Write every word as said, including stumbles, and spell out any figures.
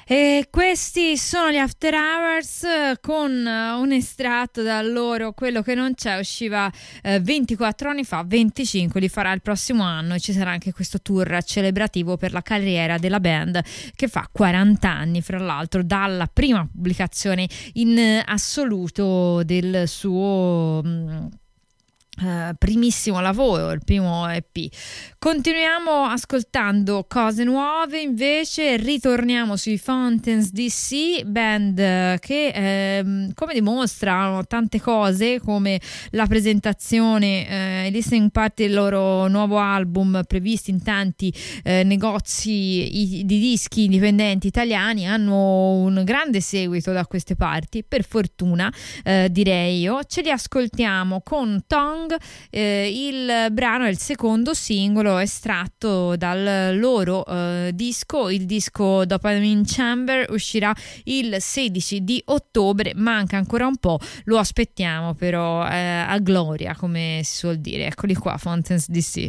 E questi sono gli After Hours con un estratto dal loro Quello che non c'è, usciva eh, ventiquattro anni fa, venticinque li farà il prossimo anno, e ci sarà anche questo tour celebrativo per la carriera della band che fa quaranta anni, fra l'altro, dalla prima pubblicazione in assoluto del suo mh, Uh, primissimo lavoro, il primo E P. Continuiamo ascoltando cose nuove, invece ritorniamo sui Fountains D C, band uh, che eh, come dimostrano tante cose, come la presentazione e eh, listening party del loro nuovo album previsti in tanti eh, negozi i, di dischi indipendenti italiani. Hanno un grande seguito da queste parti, per fortuna, eh, direi io. Ce li ascoltiamo con Tongue. Eh, il brano è il secondo singolo estratto dal loro eh, disco. Il disco Dopamine Chamber uscirà il sedici di ottobre, manca ancora un po', lo aspettiamo però eh, a gloria, come si suol dire. Eccoli qua, Fountains D C.